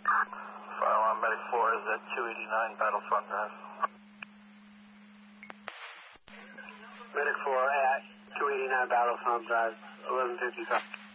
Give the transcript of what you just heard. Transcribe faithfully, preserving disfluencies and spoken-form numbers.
Fire alarm medic four is at two eighty-nine Battlefront Drive. Medic four at two eighty-nine Battlefront Drive, eleven fifty-five.